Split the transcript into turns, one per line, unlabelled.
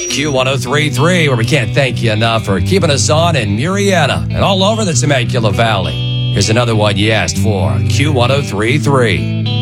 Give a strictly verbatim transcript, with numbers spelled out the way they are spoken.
Q one oh three point three, where we can't thank you enough for keeping us on in Murrieta and all over the Temecula Valley. Here's another one you asked for, Q one oh three point three.